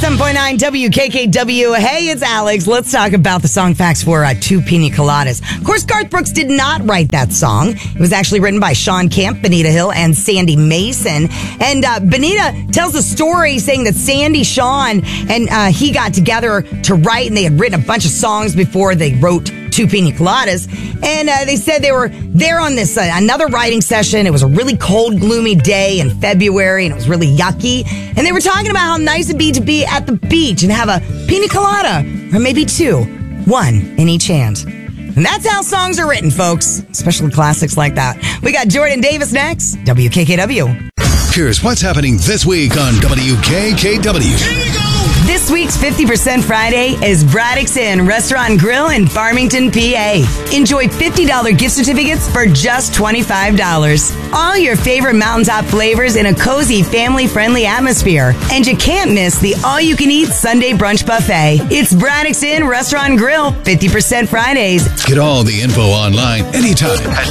107.9 WKKW. Hey, it's Alex. Let's talk about the song facts for Two Pina Coladas. Of course, Garth Brooks did not write that song. It was actually written by Sean Kemp, Bonita Hill, and Sandy Mason. And Bonita tells a story saying that Sandy, Sean, and he got together to write, and they had written a bunch of songs before they wrote Two Pina Coladas. And they said they were there on this another writing session. It was a really cold, gloomy day in February, and it was really yucky. And they were talking about how nice it'd be to be at the beach and have a pina colada, or maybe two, one in each hand. And that's how songs are written, folks, especially classics like that. We got Jordan Davis next, WKKW. Here's what's happening this week on WKKW. This week's 50% Friday is Braddock's Inn Restaurant and Grill in Farmington, PA. Enjoy $50 gift certificates for just $25. All your favorite mountaintop flavors in a cozy, family-friendly atmosphere. And you can't miss the all-you-can-eat Sunday brunch buffet. It's Braddock's Inn Restaurant and Grill, 50% Fridays. Get all the info online anytime at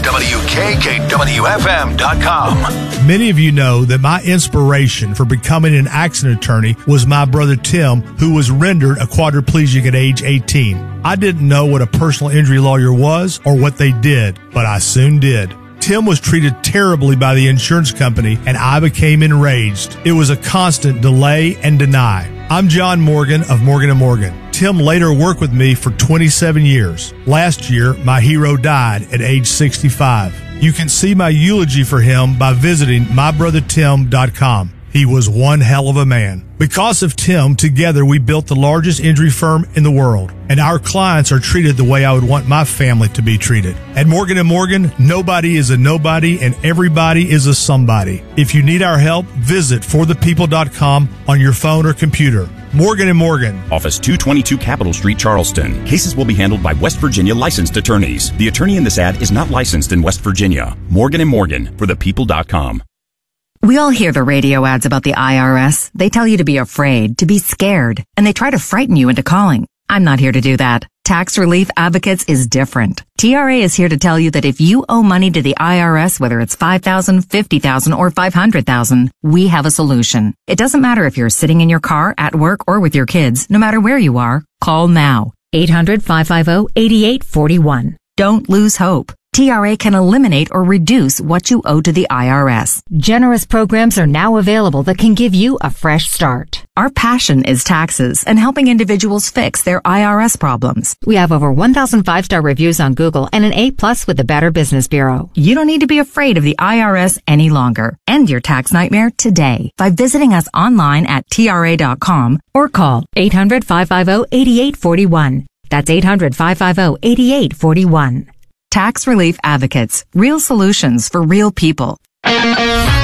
WKKWFM.com. Many of you know that my inspiration for becoming an accident attorney was my brother Tim, who was rendered a quadriplegic at age 18. I didn't know what a personal injury lawyer was or what they did, but I soon did. Tim was treated terribly by the insurance company, and I became enraged. It was a constant delay and deny. I'm John Morgan of Morgan & Morgan. Tim later worked with me for 27 years. Last year, my hero died at age 65. You can see my eulogy for him by visiting mybrothertim.com. He was one hell of a man. Because of Tim, together we built the largest injury firm in the world, and our clients are treated the way I would want my family to be treated. At Morgan & Morgan, nobody is a nobody and everybody is a somebody. If you need our help, visit forthepeople.com on your phone or computer. Morgan & Morgan. Office 222 Capitol Street, Charleston. Cases will be handled by West Virginia licensed attorneys. The attorney in this ad is not licensed in West Virginia. Morgan & Morgan, forthepeople.com. We all hear the radio ads about the IRS. They tell you to be afraid, to be scared, and they try to frighten you into calling. I'm not here to do that. Tax Relief Advocates is different. TRA is here to tell you that if you owe money to the IRS, whether it's $5,000, $50,000, or $500,000, we have a solution. It doesn't matter if you're sitting in your car, at work, or with your kids. No matter where you are, call now. 800-550-8841. Don't lose hope. TRA can eliminate or reduce what you owe to the IRS. Generous programs are now available that can give you a fresh start. Our passion is taxes and helping individuals fix their IRS problems. We have over 1,000 5-star reviews on Google and an A+ with the Better Business Bureau. You don't need to be afraid of the IRS any longer. End your tax nightmare today by visiting us online at TRA.com or call 800-550-8841. That's 800-550-8841. Tax Relief Advocates. Real solutions for real people.